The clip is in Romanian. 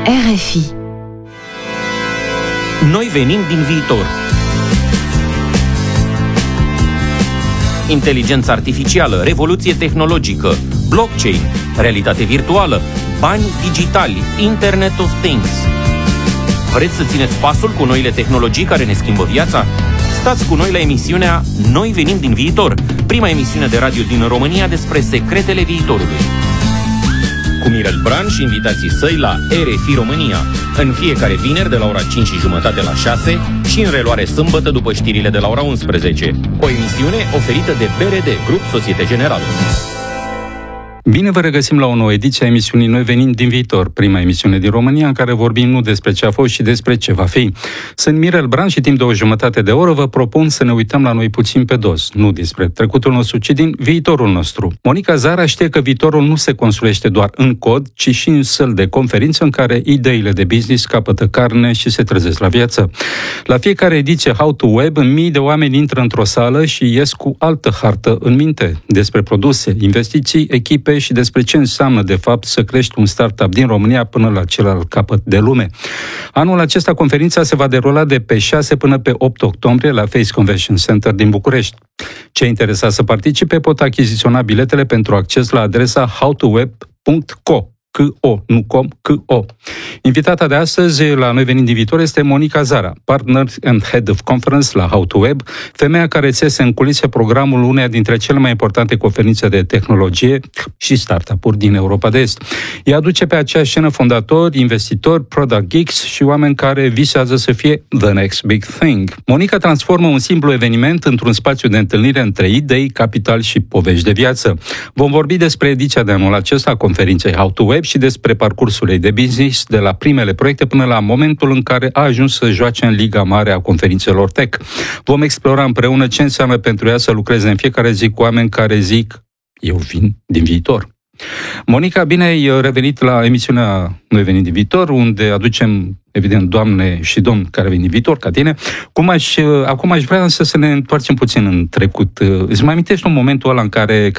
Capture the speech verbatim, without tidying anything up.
R F I. Noi venim din viitor. Inteligența artificială, revoluție tehnologică, blockchain, realitate virtuală, bani digitali, Internet of Things. Vreți să țineți pasul cu noile tehnologii care ne schimbă viața? Stați cu noi la emisiunea Noi venim din viitor, prima emisiune de radio din România despre secretele viitorului. Cu Mirel Bran și invitații săi la R F I România, în fiecare vineri de la ora cinci și jumătate la șase și în reluare sâmbătă după știrile de la ora unsprezece. O emisiune oferită de B R D, Grup Societe Generală. Bine vă regăsim la o nouă ediție a emisiunii Noi venim din viitor, prima emisiune din România în care vorbim nu despre ce a fost și despre ce va fi. Sunt Mirel Bran și timp de o jumătate de oră vă propun să ne uităm la noi puțin pe dos, nu despre trecutul nostru, ci din viitorul nostru. Monica Zara știe că viitorul nu se construiește doar în cod, ci și în săli de conferință în care ideile de business capătă carne și se trezesc la viață. La fiecare ediție How to Web, mii de oameni intră într-o sală și ies cu altă hartă în minte despre produse, investiții, echipe și despre ce înseamnă, de fapt, să crești un startup din România până la celălalt capăt de lume. Anul acesta, conferința se va derula de pe șase până pe opt octombrie la Face Convention Center din București. Cei interesați să participe pot achiziționa biletele pentru acces la adresa how to web punct co. C-O, nu com, C-O. Invitata de astăzi la Noi venim din viitor este Monica Zara, Partner and Head of Conference la How to Web, femeia care țese în culise programul uneia dintre cele mai importante conferințe de tehnologie și startup-uri din Europa de Est. Ea aduce pe aceeași scenă fondatori, investitori, product geeks și oameni care visează să fie the next big thing. Monica transformă un simplu eveniment într-un spațiu de întâlnire între idei, capital și povești de viață. Vom vorbi despre ediția de anul acesta a conferinței How to Web și despre parcursul ei de business, de la primele proiecte până la momentul în care a ajuns să joace în Liga Mare a conferințelor tech. Vom explora împreună ce înseamnă pentru ea să lucreze în fiecare zi cu oameni care zic, eu vin din viitor. Monica, bine ai revenit la emisiunea Noi venim din viitor, unde aducem, evident, doamne și domni care vin din viitor, ca tine. Cum aș, acum aș vrea însă să ne întoarcem puțin în trecut. Îți mai amintești un momentul ăla în care